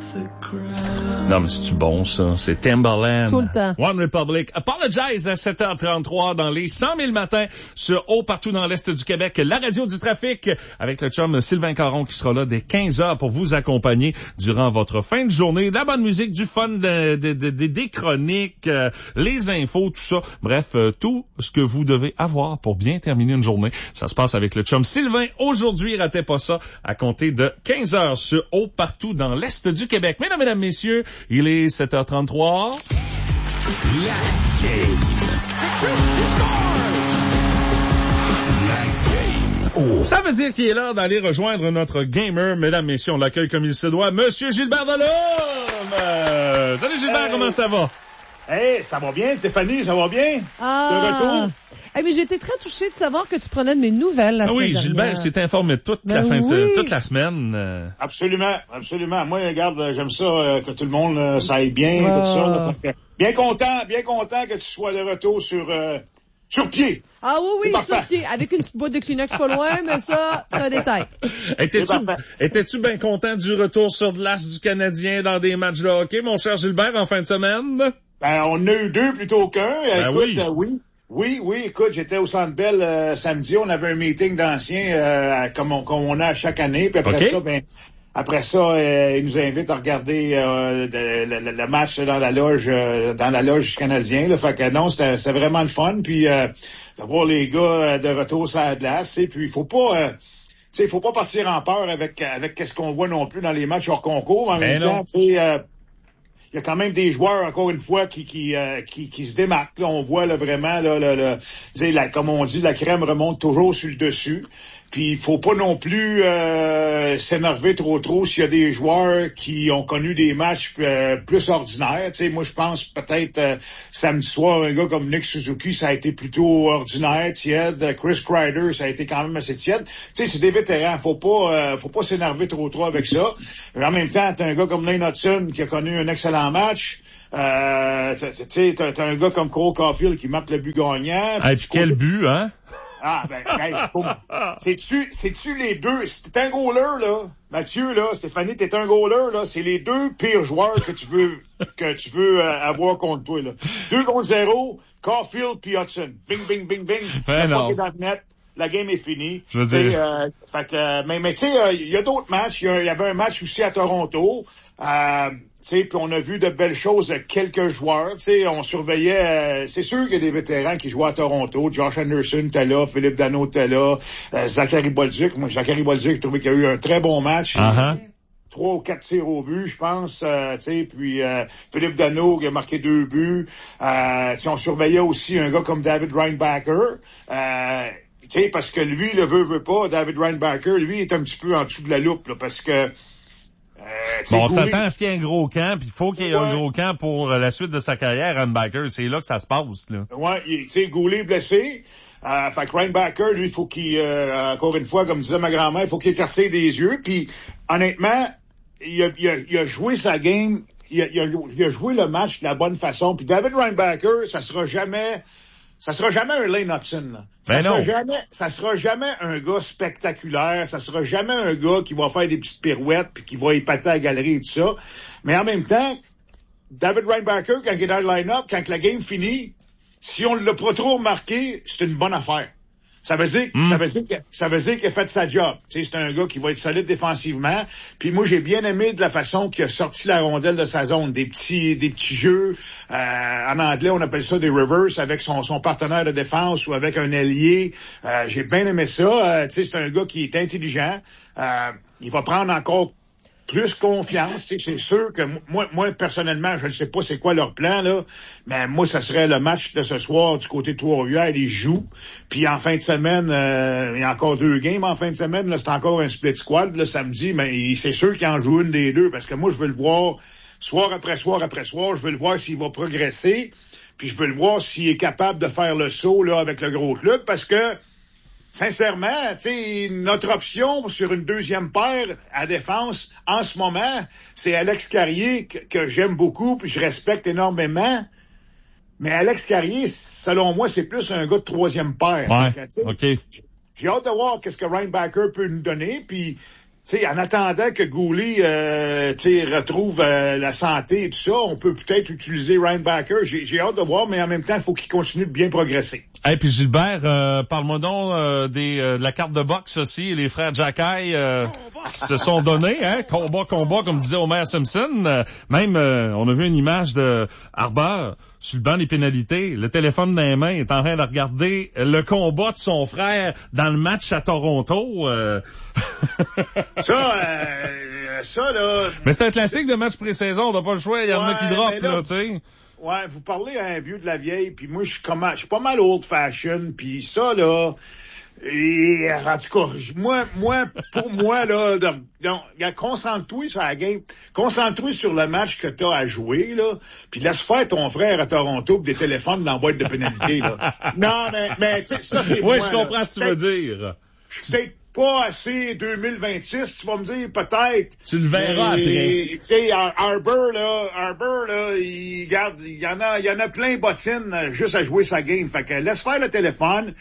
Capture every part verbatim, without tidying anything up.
Non, mais c'est-tu bon, ça? C'est Timbaland. Tout le temps. One Republic. Apologize à sept heures trente-trois dans les cent mille matins sur Haut partout dans l'Est du Québec. La radio du trafic avec le chum Sylvain Caron qui sera là dès quinze heures pour vous accompagner durant votre fin de journée. De la bonne musique, du fun, de, de, de, de, des chroniques, euh, les infos, tout ça. Bref, euh, tout ce que vous devez avoir pour bien terminer une journée. Ça se passe avec le chum Sylvain. Aujourd'hui, ratez pas ça à compter de quinze heures sur Haut partout dans l'Est du Québec. Mesdames, mesdames, messieurs, il est sept heures trente-trois. La game. Oh. Ça veut dire qu'il est l'heure d'aller rejoindre notre gamer. Mesdames, messieurs, on l'accueille comme il se doit. Monsieur Gilbert Delhomme! Euh, salut Gilbert, hey. Comment ça va? Hey, ça va bien, Stéphanie, ça va bien? Ah! De retour? Eh mais j'ai été très touchée de savoir que tu prenais de mes nouvelles la ah semaine oui, dernière. Gilbert s'est informé toute ben la fin oui. de toute la semaine. Euh... Absolument, absolument. Moi, regarde, j'aime ça, euh, que tout le monde, euh, ça aille bien, ah. tout ça, là, ça fait... Bien content, bien content que tu sois de retour sur, euh, sur pied. Ah oui, oui, sur pied. Avec une petite boîte de Kleenex pas loin, mais ça, c'est un détail. Étais-tu, étais-tu bien content du retour sur de l'As du Canadien dans des matchs de hockey, mon cher Gilbert, en fin de semaine? Ben, on a eu deux plutôt qu'un. Ben écoute, oui. Euh, oui. Oui, oui, écoute, j'étais au Centre Bell euh, samedi, on avait un meeting d'anciens euh, comme, on, comme on a chaque année, puis après okay. ça, ben après ça, euh, ils nous invitent à regarder euh, le, le, le match dans la loge euh, dans la loge canadien. Là, fait que non, c'était, c'était vraiment le fun, puis euh, de voir les gars euh, de retour sur la glace, et puis il faut pas euh, tu sais, faut pas partir en peur avec avec qu'est-ce qu'on voit non plus dans les matchs hors concours. En ben même non. temps, tu sais. Euh, il y a quand même des joueurs, encore une fois, qui qui euh, qui, qui se démarquent. Là, on voit là, vraiment, là, le, le, la, comme on dit, la crème remonte toujours sur le dessus. Puis il faut pas non plus euh, s'énerver trop trop s'il y a des joueurs qui ont connu des matchs euh, plus ordinaires. Tu sais, moi je pense peut-être euh, samedi soir, un gars comme Nick Suzuki, ça a été plutôt ordinaire, tiède. Chris Kreider, ça a été quand même assez tiède. Tu sais, c'est des vétérans, faut pas euh, faut pas s'énerver trop trop avec ça. Mais en même temps, t'as un gars comme Lane Hudson qui a connu un excellent match. Euh, tu sais, t'as, t'as un gars comme Cole Caulfield qui marque le but gagnant. Ah, puis quel but, hein? Ah, ben, hey, c'est-tu, c'est-tu les deux, c'est un goaler, là, Mathieu, là, Stéphanie, t'es un goaler, là, c'est les deux pires joueurs que tu veux, que tu veux euh, avoir contre toi, là. Deux contre zéro, Caulfield puis Hudson. Bing, bing, bing, bing. Ben non. Dans le net, la game est finie. Je veux dire. Euh, fait que, euh, mais, mais tu sais, il euh, y a d'autres matchs, il y, y avait un match aussi à Toronto, euh, tu sais, puis on a vu de belles choses de quelques joueurs. Tu sais, on surveillait. Euh, c'est sûr qu'il y a des vétérans qui jouent à Toronto. Josh Anderson était là, Philippe Danault était là, euh, Zachary Bolduc. Moi, Zachary Bolduc, j'ai trouvé qu'il y a eu un très bon match. Uh-huh. Trois ou quatre tirs au but, je pense. Euh, tu sais, puis euh, Philippe Danault qui a marqué deux buts. Euh, tu sais, on surveillait aussi un gars comme David Reinbacher. Euh, tu sais, parce que lui, le veut, veut pas. David Reinbacher, lui, est un petit peu en dessous de la loupe, là, parce que. Euh, bon, on Goulet... s'attend à ce qu'il y ait un gros camp, puis il faut qu'il y ait ouais. un gros camp pour la suite de sa carrière, Reinbacher. C'est là que ça se passe, là. Ouais, tu sais, Goulet blessé. Euh, fait que Reinbacher, lui, il faut qu'il, euh, encore une fois, comme disait ma grand-mère, il faut qu'il écarte des yeux. Puis, honnêtement, il a, il a, il a joué sa game, il a, il, a, il a joué le match de la bonne façon. Puis David Reinbacher, ça sera jamais... Ça sera jamais un Lane Hudson, là. Ça ben sera non. jamais, ça sera jamais un gars spectaculaire. Ça sera jamais un gars qui va faire des petites pirouettes puis qui va épater à la galerie et tout ça. Mais en même temps, David Reinbacher, quand il est dans le line-up, quand la game finit, si on l'a pas trop remarqué, c'est une bonne affaire. Ça veut dire, mm. ça veut dire que, ça veut dire qu'il a fait sa job. Tu sais, c'est un gars qui va être solide défensivement. Puis moi, j'ai bien aimé de la façon qu'il a sorti la rondelle de sa zone. Des petits, des petits jeux. Euh, en anglais, on appelle ça des reverse avec son, son partenaire de défense ou avec un ailier. Euh, j'ai bien aimé ça. Euh, tu sais, c'est un gars qui est intelligent. Euh, il va prendre encore plus confiance, tu sais, c'est sûr que moi, moi personnellement, je ne sais pas c'est quoi leur plan, là, mais moi, ça serait le match de ce soir du côté de Trois-Rivières, ils jouent, puis en fin de semaine, euh, il y a encore deux games en fin de semaine, là, c'est encore un split squad, le samedi, mais c'est sûr qu'il en joue une des deux, parce que moi, je veux le voir soir après soir après soir, je veux le voir s'il va progresser, puis je veux le voir s'il est capable de faire le saut, là, avec le gros club, parce que sincèrement, tu sais, notre option sur une deuxième paire à défense, en ce moment, c'est Alex Carrier, que, que j'aime beaucoup, puis je respecte énormément. Mais Alex Carrier, selon moi, c'est plus un gars de troisième paire. Ouais, donc, OK. J'ai hâte de voir qu'est-ce que Reinbacher peut nous donner, puis... sais, en attendant que Gouli euh, retrouve euh, la santé et tout ça, on peut peut-être utiliser Ryan Backer. J'ai, j'ai hâte de voir, mais en même temps, il faut qu'il continue de bien progresser. Et hey, puis Gilbert, euh, parle-moi donc euh, des, euh, de la carte de boxe aussi, les frères Jacky euh, qui se sont donnés, hein, combat, combat, comme disait Homer Simpson. Euh, même, euh, on a vu une image de Harbour sur le banc des pénalités, le téléphone dans les mains, est en train de regarder le combat de son frère dans le match à Toronto. Euh... ça, euh, ça là... Mais c'est un classique de match pré-saison, on n'a pas le choix, il y en ouais, a qui drop, là, là tu sais. Ouais, vous parlez à un vieux de la vieille, puis moi, je suis comment, je suis pas mal old fashion, puis ça, là, et, en tout cas, moi, moi, pour moi, là, de, donc, concentre-toi sur la game, concentre-toi sur le match que t'as à jouer, là, puis laisse faire ton frère à Toronto pis des téléphones dans la boîte de pénalité, là. Non, mais, mais, tu sais, ça, c'est Oui, moi, je comprends là. ce que tu veux dire. Je suis peut-être pas assez deux mille vingt-six, tu vas me dire, peut-être. Tu le verras après. Tu sais, Harbour, là, Harbour, là, il garde, il y en a, il y en a plein bottines juste à jouer sa game. Fait que laisse faire le téléphone.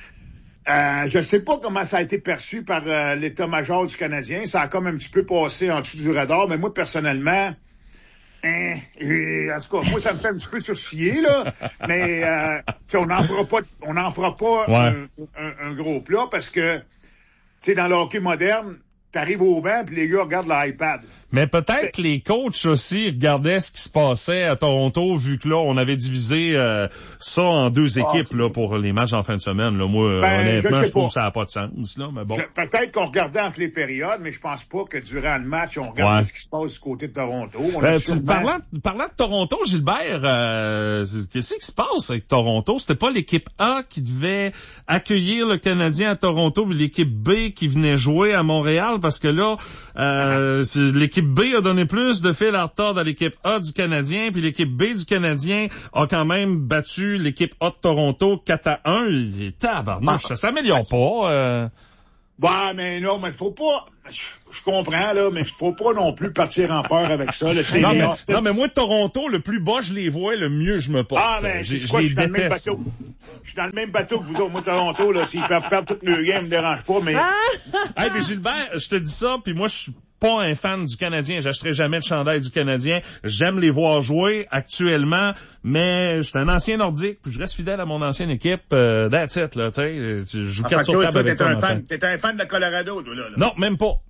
Euh, je sais pas comment ça a été perçu par euh, l'état-major du Canadien. Ça a comme un petit peu passé en dessous du radar, mais moi, personnellement, hein, et, en tout cas, moi, ça me fait un petit peu sourciller, là. Mais, euh, on n'en fera pas, on n'en fera pas ouais. un, un, un gros plat parce que, tu sais, dans le hockey moderne, t'arrives au banc puis les gars regardent l'iPad. Mais peut-être que les coachs aussi regardaient ce qui se passait à Toronto, vu que là, on avait divisé euh, ça en deux équipes ah, là pour les matchs en fin de semaine. Là. Moi, ben, honnêtement, je, je trouve pas. que ça n'a pas de sens. Là, mais bon. Je, peut-être qu'on regardait entre les périodes, mais je pense pas que durant le match, on regardait ouais. ce qui se passe du côté de Toronto. On ben, a tu, sûrement... parlant, parlant de Toronto, Gilbert, euh, qu'est-ce qui se passe avec Toronto? C'était pas l'équipe A qui devait accueillir le Canadien à Toronto, mais l'équipe B qui venait jouer à Montréal, parce que là, euh, uh-huh. l'équipe B a donné plus plus de fil à retordre à l'équipe A du Canadien, puis l'équipe B du Canadien a quand même battu l'équipe A de Toronto quatre à un. Tabarnouche, ça s'améliore pas. Euh... Bah, mais non, mais faut pas... Je, je comprends, là, mais faut pas non plus partir en peur avec ça. Là, non, mais, non, mais moi, de Toronto, le plus bas je les vois, le mieux je me porte. Ah, mais je, je, je suis dans le même bateau. Je suis dans le même bateau que vous autres. Moi, Toronto, là, s'ils peuvent perdre toutes leurs games, me dérange pas, mais... Ah! Hey, mais Gilbert, je te dis ça, puis moi, je suis pas un fan du Canadien. J'achèterai jamais de chandail du Canadien. J'aime les voir jouer actuellement, mais je suis un ancien nordique, puis je reste fidèle à mon ancienne équipe. Euh, that's it, là, tu sais. Je joue quatre sur table avec toi. T'es un fan de la Colorado, toi, là, là. Non, même pas.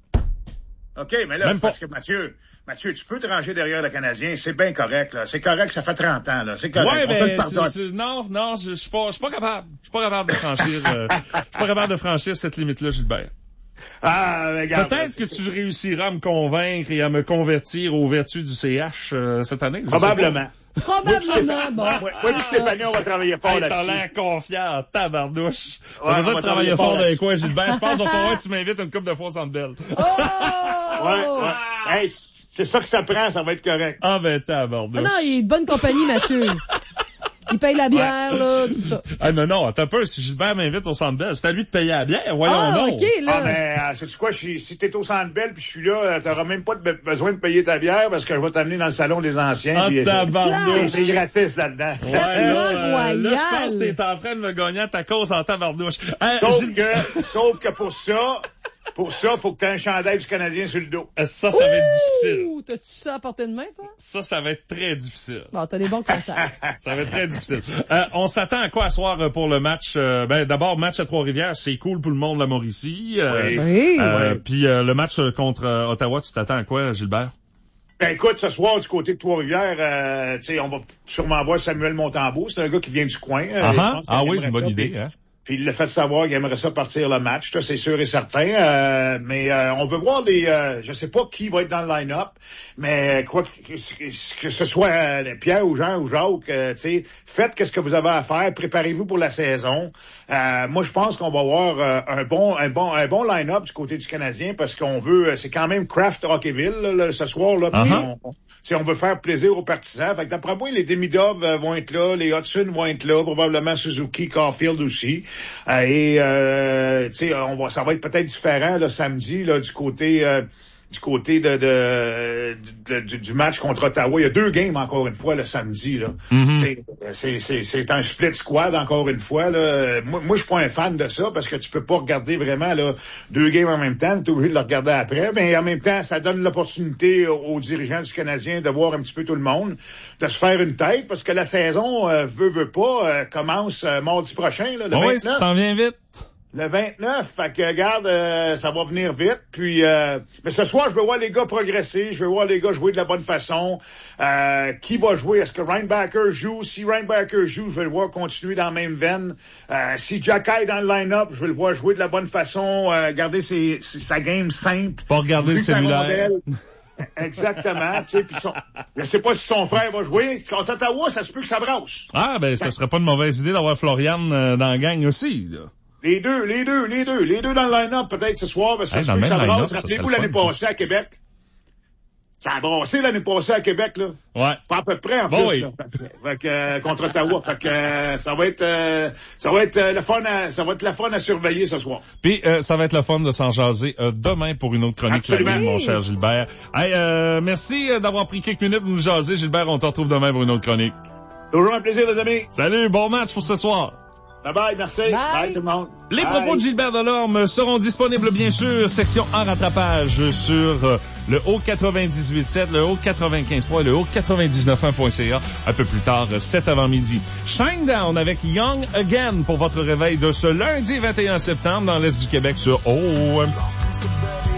OK, mais là, c'est parce que Mathieu, Mathieu, tu peux te ranger derrière le Canadien, c'est bien correct, là. C'est correct, ça fait trente ans, là. C'est correct. Ouais, mais c'est, c'est, non, non, je, je suis pas, je suis pas capable. Je suis pas capable de franchir, euh, je suis pas capable de franchir cette limite-là, Gilbert. Ah, regarde. Peut-être que tu réussiras à me convaincre et à me convertir aux vertus du C H euh, cette année. Probablement. Probablement, bon. Moi, moi et Stéphanie, on va travailler fort hey, là-dessus. T'as l'air confiant, tabarnouche. Ouais, T'as besoin de travailler fort dans les coins, Gilbert. Je pense qu'il va falloir que tu m'invites une couple de fois au Centre Bell. Oh! Ouais, ouais. Hey, c'est ça que ça prend, ça va être correct. Ah, ben, tabarnouche. Ah non, il est de bonne compagnie, Mathieu. Il paye la bière, ouais. là, tout ça. Ah, non, non, attends un peu. Si Gilbert m'invite au Centre Bell, c'est à lui de payer la bière. Voyons ah, donc. OK, là. Ah, mais, euh, sais-tu quoi, je, si t'es au Centre Bell puis je suis là, t'auras même pas de, besoin de payer ta bière parce que je vais t'amener dans le salon des anciens. Ah, pis, tabarnouche. C'est gratis là-dedans. Ouais, là, là, là, je pense que t'es en train de me gagner à ta cause en tabarnouche. Hein, sauf Gilles... que, sauf que pour ça, pour ça, faut que t'aies un chandail du Canadien sur le dos. Ça, ça va être difficile. T'as-tu ça à portée de main, toi? Ça, ça va être très difficile. Bon, t'as des bons conseils. Ça va être très difficile. Euh, on s'attend à quoi à soir pour le match? Euh, ben, d'abord, match à Trois-Rivières, c'est cool pour le monde, la Mauricie. Euh, oui. Euh, oui. Puis euh, le match contre euh, Ottawa, tu t'attends à quoi, Gilbert? Ben écoute, ce soir, du côté de Trois-Rivières, euh, tu sais, on va sûrement voir Samuel Montembeault. C'est un gars qui vient du coin. Uh-huh. Euh, ah oui, c'est une bonne ça, idée. puis, Hein? Puis il l'a fait savoir qu'il aimerait ça partir le match, ça c'est sûr et certain. Euh, mais euh, on veut voir les, euh, je sais pas qui va être dans le line-up, mais quoi que, que, que ce soit euh, Pierre ou Jean ou Jacques, euh, tu sais, faites qu'est-ce que vous avez à faire, préparez-vous pour la saison. Euh, moi je pense qu'on va avoir euh, un bon, un bon, un bon line-up du côté du Canadien parce qu'on veut, c'est quand même Kraft Hockeyville là, là, ce soir là. Uh-huh. on, Si on veut faire plaisir aux partisans. Fait que d'après moi, les Demidov euh, vont être là, les Hudson vont être là, probablement Suzuki, Caulfield aussi. Euh, et euh, tu sais, on va, ça va être peut-être différent là samedi là du côté euh, du côté de, de, de, de du match contre Ottawa. Il y a deux games encore une fois le samedi. Là. Mm-hmm. C'est, c'est, c'est un split squad encore une fois. Là. Moi, moi je suis pas un fan de ça parce que tu peux pas regarder vraiment là, deux games en même temps. Tu es obligé de le regarder après. Mais en même temps, ça donne l'opportunité aux, aux dirigeants du Canadien de voir un petit peu tout le monde, de se faire une tête parce que la saison, euh, veut, veut pas, euh, commence euh, mardi prochain. Là, le oh vingt-neuf. Oui, ça s'en vient vite. Le vingt-neuf, fait que regarde, euh, ça va venir vite. Puis, euh, mais ce soir, je veux voir les gars progresser, je veux voir les gars jouer de la bonne façon. Euh, qui va jouer? Est-ce que Reinbacker joue? Si Reinbacker joue, je vais le voir continuer dans la même veine. Euh, si Jacky est dans le line-up, je vais le voir jouer de la bonne façon, euh, garder ses, ses, sa game simple. Pas regarder le cellulaire. Exactement. Tu sais, puis son, je sais pas si son frère va jouer. Contre Ottawa, ça se peut que ça brasse. Ah, ben, ça serait pas une mauvaise idée d'avoir Florian euh, dans la gang aussi, là. Les deux, les deux, les deux, les deux dans le line-up peut-être ce soir, parce que hey, ça se peut que ça brasse. Ça Rappelez-vous l'année fun, passée à Québec. Ça a brassé l'année passée à Québec, là. Ouais. Pas à peu près, en bon, plus, oui. là. Fait que, euh, contre Ottawa. Fait que, euh, ça va être, euh, ça va être euh, le fun à, ça va être le fun à surveiller ce soir. Puis, euh, ça va être le fun de s'en jaser euh, demain pour une autre chronique, Absolument. mon cher Gilbert. Hey, euh, merci d'avoir pris quelques minutes pour nous jaser, Gilbert. On te retrouve demain pour une autre chronique. Toujours un plaisir, les amis. Salut, bon match pour ce soir. Bye bye, merci. Bye, bye tout le monde. Les bye. propos de Gilbert Delorme seront disponibles, bien sûr, section en rattrapage sur euh, le haut quatre-vingt-dix-huit sept, le haut quatre-vingt-quinze trois et le haut quatre-vingt-dix-neuf un point c a un peu plus tard, cet avant-midi. Shinedown avec Young Again pour votre réveil de ce lundi vingt et un septembre dans l'Est du Québec sur O.